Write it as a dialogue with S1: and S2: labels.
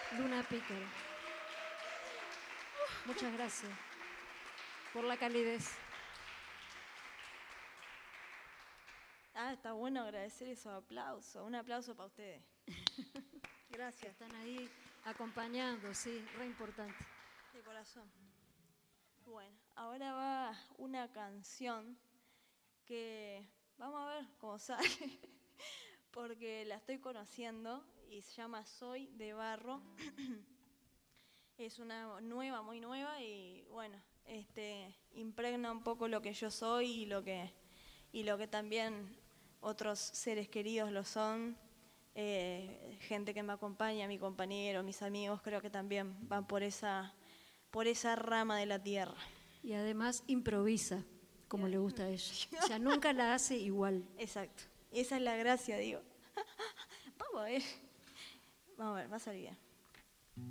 S1: Luna Pícaro. Muchas gracias por la calidez.
S2: Está bueno agradecer esos aplausos. Un aplauso para ustedes. Gracias.
S1: Están ahí acompañando, sí, re importante.
S2: De corazón. Bueno, ahora va una canción que vamos a ver cómo sale, porque la estoy conociendo y se llama Soy de Barro. Es una nueva, muy nueva y bueno, impregna un poco lo que yo soy y lo que también otros seres queridos lo son. Gente que me acompaña, mi compañero, mis amigos, creo que también van por esa rama de la tierra.
S1: Y además improvisa, como le gusta a ella. O sea, nunca la hace igual.
S2: Exacto. Esa es la gracia, digo. Vamos a ver. Vamos a ver, va a salir bien.